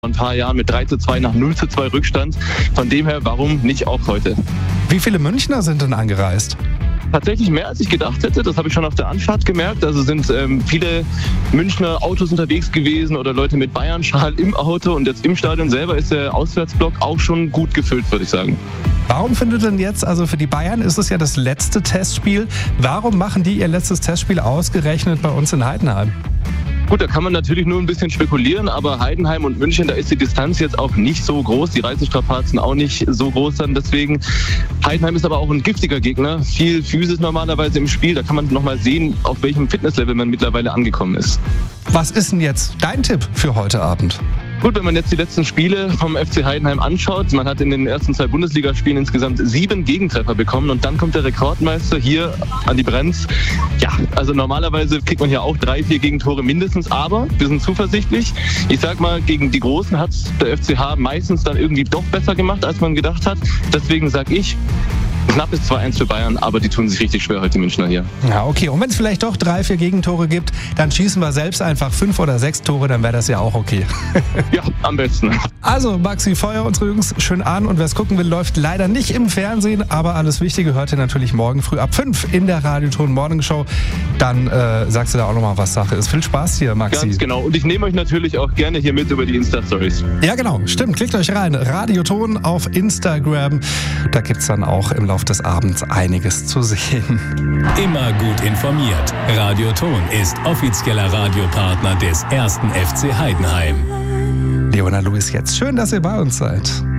ein paar Jahren mit 3:2 nach 0:2 Rückstand. Von dem her, warum nicht auch heute? Wie viele Münchner sind denn angereist? Tatsächlich mehr, als ich gedacht hätte. Das habe ich schon auf der Anfahrt gemerkt. Also sind viele Münchner Autos unterwegs gewesen oder Leute mit Bayern-Schal im Auto. Und jetzt im Stadion selber ist der Auswärtsblock auch schon gut gefüllt, würde ich sagen. Warum findet denn jetzt, also für die Bayern ist es ja das letzte Testspiel, warum machen die ihr letztes Testspiel ausgerechnet bei uns in Heidenheim? Gut, da kann man natürlich nur ein bisschen spekulieren, aber Heidenheim und München, da ist die Distanz jetzt auch nicht so groß, die Reisestrapazen auch nicht so groß dann deswegen. Heidenheim ist aber auch ein giftiger Gegner, viel Physis normalerweise im Spiel, da kann man nochmal sehen, auf welchem Fitnesslevel man mittlerweile angekommen ist. Was ist denn jetzt dein Tipp für heute Abend? Gut, wenn man jetzt die letzten Spiele vom FC Heidenheim anschaut, man hat in den ersten 2 Bundesligaspielen insgesamt 7 Gegentreffer bekommen und dann kommt der Rekordmeister hier an die Brenz. Ja, also normalerweise kriegt man hier auch 3-4 Gegentore mindestens, aber wir sind zuversichtlich. Ich sag mal, gegen die Großen hat der FCH meistens dann irgendwie doch besser gemacht, als man gedacht hat. Deswegen sag ich, knappes 2-1 für Bayern, aber die tun sich richtig schwer heute, die Münchner hier. Ja, okay. Und wenn es vielleicht doch 3-4 Gegentore gibt, dann schießen wir selbst einfach 5 oder 6 Tore, dann wäre das ja auch okay. Ja, am besten. Also, Maxi, feuer unsere Jungs schön an und wer es gucken will, läuft leider nicht im Fernsehen, aber alles Wichtige hört ihr natürlich morgen früh ab 5 in der Radioton Morgenshow. Dann sagst du da auch nochmal, was Sache ist. Viel Spaß hier, Maxi. Ganz genau. Und ich nehme euch natürlich auch gerne hier mit über die Insta-Stories. Ja, genau. Stimmt. Klickt euch rein. Radioton auf Instagram. Da gibt's dann auch im Laufe des Abends einiges zu sehen. Immer gut informiert. Radioton ist offizieller Radiopartner des 1. FC Heidenheim. Leona Lewis jetzt. Schön, dass ihr bei uns seid.